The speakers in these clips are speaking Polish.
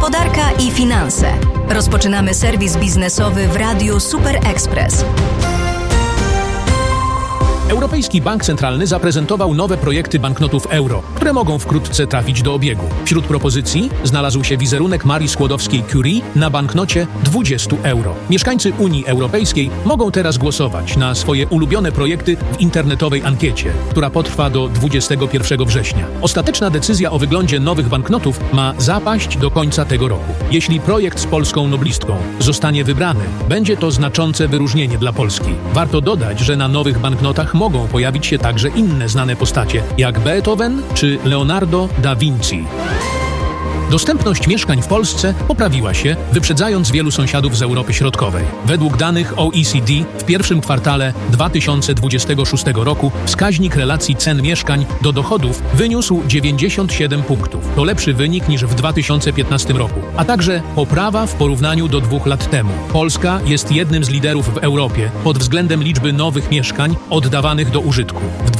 Gospodarka i finanse. Rozpoczynamy serwis biznesowy w Radiu Super Express. Europejski Bank Centralny zaprezentował nowe projekty banknotów euro, które mogą wkrótce trafić do obiegu. Wśród propozycji znalazł się wizerunek Marii Skłodowskiej-Curie na banknocie 20 euro. Mieszkańcy Unii Europejskiej mogą teraz głosować na swoje ulubione projekty w internetowej ankiecie, która potrwa do 21 września. Ostateczna decyzja o wyglądzie nowych banknotów ma zapaść do końca tego roku. Jeśli projekt z polską noblistką zostanie wybrany, będzie to znaczące wyróżnienie dla Polski. Warto dodać, że na nowych banknotach mogą pojawić się także inne znane postacie, jak Beethoven czy Leonardo da Vinci. Dostępność mieszkań w Polsce poprawiła się, wyprzedzając wielu sąsiadów z Europy Środkowej. Według danych OECD w pierwszym kwartale 2026 roku wskaźnik relacji cen mieszkań do dochodów wyniósł 97 punktów. To lepszy wynik niż w 2015 roku, a także poprawa w porównaniu do 2 lat temu. Polska jest jednym z liderów w Europie pod względem liczby nowych mieszkań oddawanych do użytku. W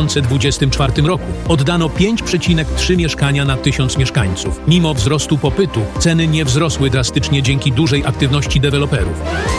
2024 roku oddano 5,3 mieszkania na 1000 mieszkańców. Mimo wzrostu popytu, ceny nie wzrosły drastycznie dzięki dużej aktywności deweloperów.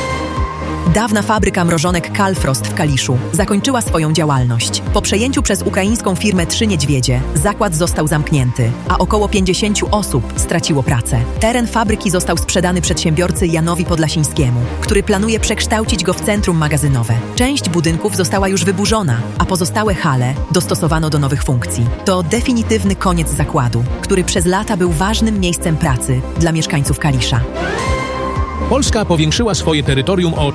Dawna fabryka mrożonek Kalfrost w Kaliszu zakończyła swoją działalność. Po przejęciu przez ukraińską firmę Trzy Niedźwiedzie zakład został zamknięty, a około 50 osób straciło pracę. Teren fabryki został sprzedany przedsiębiorcy Janowi Podlasińskiemu, który planuje przekształcić go w centrum magazynowe. Część budynków została już wyburzona, a pozostałe hale dostosowano do nowych funkcji. To definitywny koniec zakładu, który przez lata był ważnym miejscem pracy dla mieszkańców Kalisza. Polska powiększyła swoje terytorium o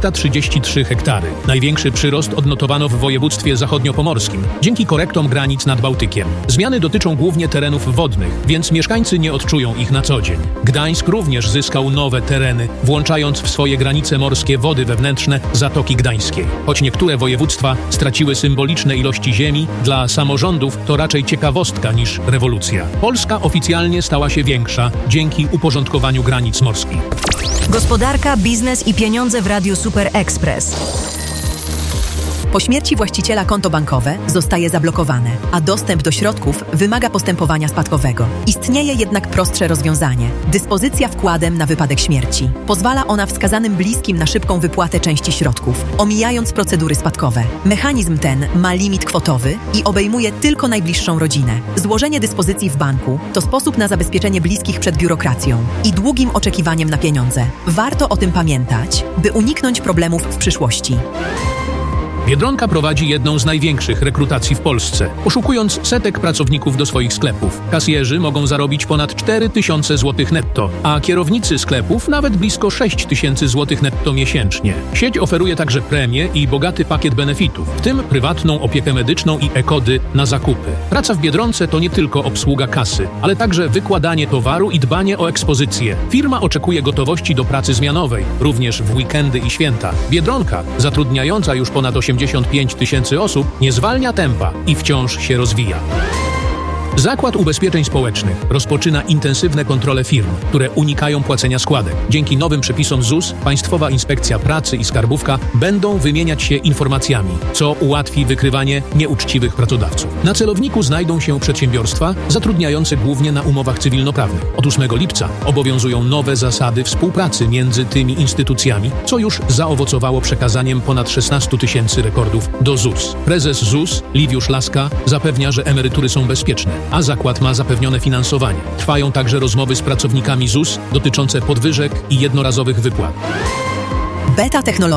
433 hektary. Największy przyrost odnotowano w województwie zachodniopomorskim, dzięki korektom granic nad Bałtykiem. Zmiany dotyczą głównie terenów wodnych, więc mieszkańcy nie odczują ich na co dzień. Gdańsk również zyskał nowe tereny, włączając w swoje granice morskie wody wewnętrzne Zatoki Gdańskiej. Choć niektóre województwa straciły symboliczne ilości ziemi, dla samorządów to raczej ciekawostka niż rewolucja. Polska oficjalnie stała się większa dzięki uporządkowaniu granic morskich. Gospodarka, biznes i pieniądze w Radiu Super Express. Po śmierci właściciela konto bankowe zostaje zablokowane, a dostęp do środków wymaga postępowania spadkowego. Istnieje jednak prostsze rozwiązanie – dyspozycja wkładem na wypadek śmierci. Pozwala ona wskazanym bliskim na szybką wypłatę części środków, omijając procedury spadkowe. Mechanizm ten ma limit kwotowy i obejmuje tylko najbliższą rodzinę. Złożenie dyspozycji w banku to sposób na zabezpieczenie bliskich przed biurokracją i długim oczekiwaniem na pieniądze. Warto o tym pamiętać, by uniknąć problemów w przyszłości. Biedronka prowadzi jedną z największych rekrutacji w Polsce, poszukując setek pracowników do swoich sklepów. Kasjerzy mogą zarobić ponad 4000 zł netto, a kierownicy sklepów nawet blisko 6000 zł netto miesięcznie. Sieć oferuje także premie i bogaty pakiet benefitów, w tym prywatną opiekę medyczną i e-kody na zakupy. Praca w Biedronce to nie tylko obsługa kasy, ale także wykładanie towaru i dbanie o ekspozycję. Firma oczekuje gotowości do pracy zmianowej, również w weekendy i święta. Biedronka, zatrudniająca już ponad 85 000 osób, nie zwalnia tempa i wciąż się rozwija. Zakład Ubezpieczeń Społecznych rozpoczyna intensywne kontrole firm, które unikają płacenia składek. Dzięki nowym przepisom ZUS Państwowa Inspekcja Pracy i Skarbówka będą wymieniać się informacjami, co ułatwi wykrywanie nieuczciwych pracodawców. Na celowniku znajdą się przedsiębiorstwa zatrudniające głównie na umowach cywilnoprawnych. Od 8 lipca obowiązują nowe zasady współpracy między tymi instytucjami, co już zaowocowało przekazaniem ponad 16 000 rekordów do ZUS. Prezes ZUS Liwiusz Laska zapewnia, że emerytury są bezpieczne, a zakład ma zapewnione finansowanie. Trwają także rozmowy z pracownikami ZUS dotyczące podwyżek i jednorazowych wypłat. Beta Technologii